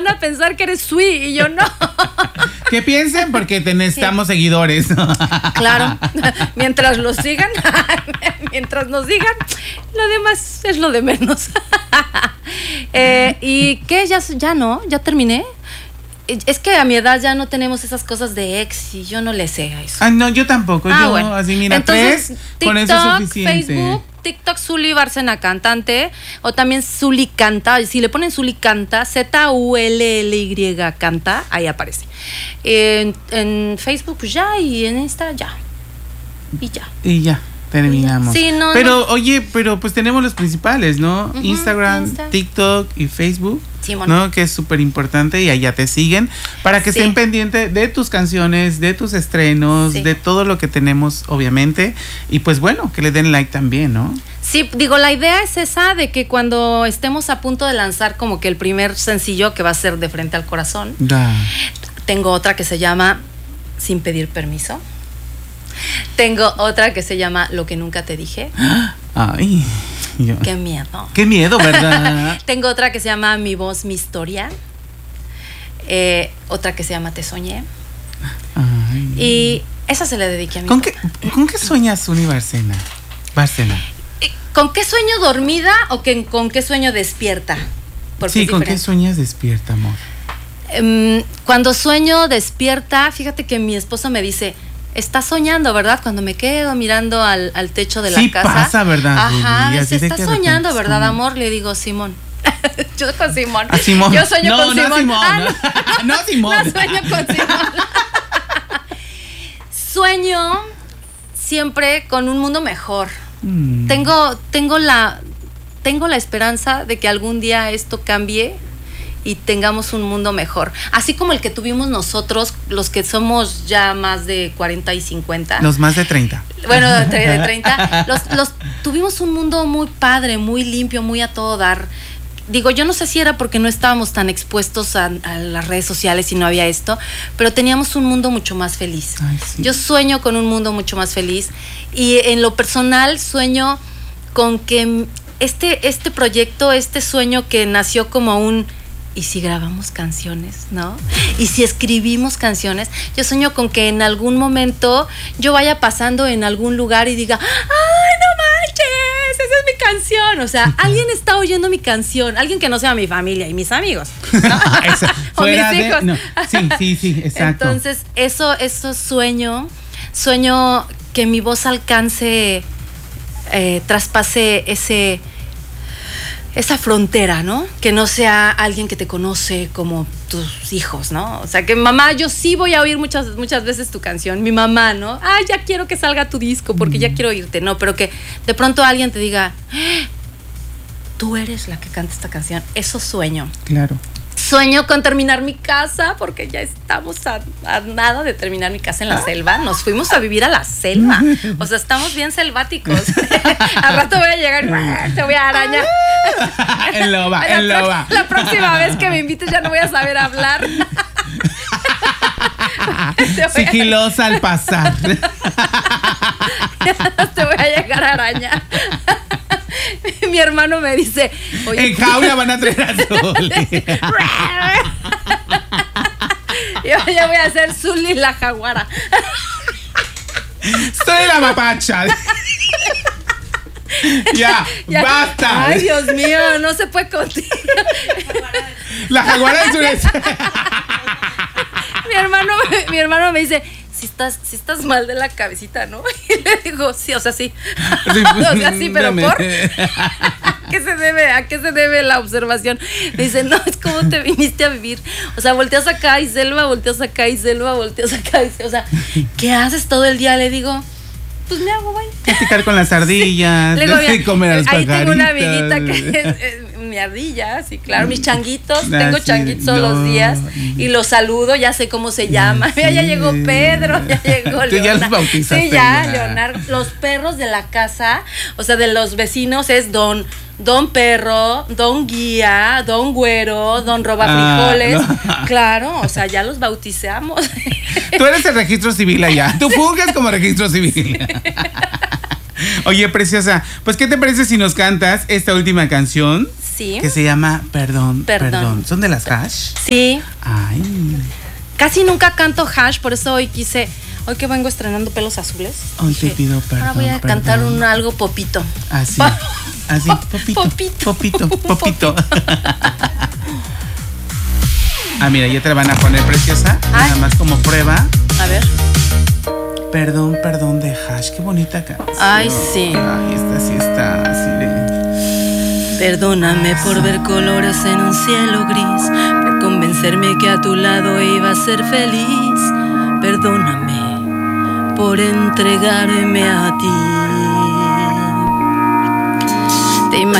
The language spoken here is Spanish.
van a pensar que eres sweet y yo no. Que piensen porque necesitamos seguidores. Claro, mientras los sigan, mientras nos sigan, lo demás es lo de menos. ¿Y qué? Ya no, ya terminé. Es que a mi edad ya no tenemos esas cosas de ex y yo no le sé a eso. Ah, no, yo tampoco. Yo bueno. así, mira, Entonces, 3, TikTok, con eso es suficiente. Facebook, TikTok Zuli Bárcena Cantante, o también Zuli Canta. Si le ponen Zuli Canta, ZULLY Canta, ahí aparece. En Facebook, pues ya, y en Insta, ya. Y ya. Y ya, terminamos. Sí, no, pero, oye, pues tenemos los principales, ¿no? Uh-huh, Instagram, TikTok y Facebook. Sí, ¿no? Que es súper importante y allá te siguen para que estén pendientes de tus canciones, de tus estrenos, de todo lo que tenemos, obviamente. Y pues bueno, que le den like también, ¿no? Sí, digo, la idea es esa de que cuando estemos a punto de lanzar como que el primer sencillo que va a ser De Frente al Corazón, tengo otra que se llama Sin Pedir Permiso. Tengo otra que se llama Lo que nunca te dije. Ay, qué miedo. Qué miedo, ¿verdad? Tengo otra que se llama Mi Voz, Mi Historia. Otra que se llama Te Soñé. Ay. Y esa se la dediqué a mi ¿Con qué sueñas, Zuli Bárcena? ¿Con qué sueño dormida o con qué sueño despierta? Porque sí, ¿con qué sueñas despierta, amor? Cuando sueño despierta, fíjate que mi esposo me dice, estás soñando, ¿verdad? Cuando me quedo mirando al techo de la casa. Sí pasa, ¿verdad? Ajá, me dice, estás soñando, ¿verdad, amor? Le digo, Simón. Yo con Simón. Simón. Yo sueño con Simón. Simón. No, Simón. No sueño con Simón. Sueño siempre con un mundo mejor. Tengo la esperanza de que algún día esto cambie y tengamos un mundo mejor, así como el que tuvimos nosotros, los que somos ya más de 40 y 50. Los más de 30. Bueno, de 30. Los tuvimos un mundo muy padre, muy limpio, muy a todo dar. Digo, yo no sé si era porque no estábamos tan expuestos a las redes sociales y no había esto, pero teníamos un mundo mucho más feliz. Ay, sí. Yo sueño con un mundo mucho más feliz y en lo personal sueño con que este proyecto, este sueño que nació como ¿y si grabamos canciones, no? ¿Y si escribimos canciones? Yo sueño con que en algún momento yo vaya pasando en algún lugar y diga, ¡ay, no manches! Esa es mi canción. O sea, alguien está oyendo mi canción. Alguien que no sea mi familia y mis amigos, ¿no? O mis hijos. No. Sí, exacto. Entonces, eso sueño que mi voz alcance, traspase esa frontera, ¿no? Que no sea alguien que te conoce como tus hijos, ¿no? O sea, que mamá, yo sí voy a oír muchas veces tu canción, mi mamá, ¿no? Ya quiero que salga tu disco porque ya quiero oírte, ¿no? Pero que de pronto alguien te diga, tú eres la que canta esta canción. Eso sueño. Claro. Sueño con terminar mi casa, porque ya estamos a nada de terminar mi casa en la selva. Nos fuimos a vivir a la selva. O sea, estamos bien selváticos. Al rato voy a llegar, te voy a arañar. En loba. La próxima vez que me invites ya no voy a saber hablar. Sigilosa al pasar. Te voy a llegar a arañar. Mi hermano me dice, oye, en jaula van a traer a Zuli. Yo ya voy a hacer Zuli la jaguara. Soy la mapacha. Ya, basta. Ay, Dios mío, no se puede contigo. La jaguara de Zuli. Mi hermano me dice, si estás mal de la cabecita, ¿no? Y le digo, sí, o sea, sí. O sea, sí, pero ¿por? ¿A qué se debe la observación? Me dice, no, es como te viniste a vivir. O sea, volteas acá y selva, volteas acá y selva, volteas acá y selva. O sea, ¿qué haces todo el día? Le digo, pues me hago, güey. Platicar con las ardillas, comer a los ahí pajaritos. Tengo una amiguita que es mi ardilla, sí, claro, mis changuitos. Tengo changuitos todos los días y los saludo, ya sé cómo se llama. Sí. Ya llegó Pedro, ya llegó Leonardo. Ya los bautizaste. Sí, ya, Leonardo. Los perros de la casa, o sea, de los vecinos es Don Perro, Don Guía, Don Güero, Don Roba Frijoles. No. Claro, o sea, ya los bautizamos. Tú eres el registro civil allá. Tú funges como registro civil. Oye, preciosa, pues ¿qué te parece si nos cantas esta última canción? Sí. Que se llama Perdón. ¿Son de las Hash? Sí. Ay. Casi nunca canto Hash, por eso hoy que vengo estrenando Pelos Azules. Hoy te pido perdón. Ahora voy a cantar algo popito. Así, popito. Mira, ya te la van a poner, preciosa. Nada más como prueba. A ver. Perdón de Hash, qué bonita canción. Ay, sí. Ay, esta sí está así de... Perdóname por ver colores en un cielo gris, por convencerme que a tu lado iba a ser feliz. Perdóname por entregarme a ti.